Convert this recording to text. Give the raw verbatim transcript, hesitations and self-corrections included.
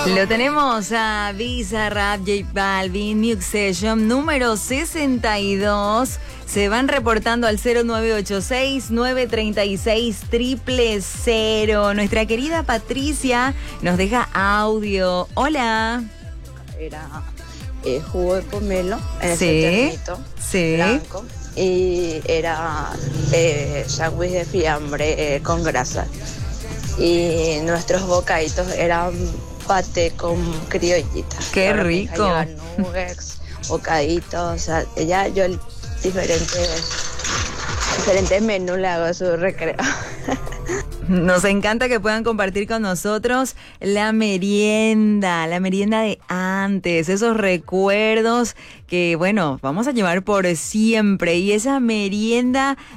Lo tenemos a Bizarrap, J Balvin, Music Session número sesenta y dos. Se van reportando al cero nueve ocho seis, nueve tres seis, cero cero cero. Nuestra querida Patricia nos deja audio. Hola. Era eh, jugo de pomelo en Sí, ese ternito sí. blanco y era eh, sándwich de fiambre eh, con grasa. Y nuestros bocaditos eran paté con criollitas. ¡Qué Ahora mi rico! hija lleva nuggets, bocaditos, o sea, ella, yo diferentes, diferentes menús le hago a su recreo. Nos encanta que puedan compartir con nosotros la merienda, la merienda de antes, esos recuerdos que, bueno, vamos a llevar por siempre. Y esa merienda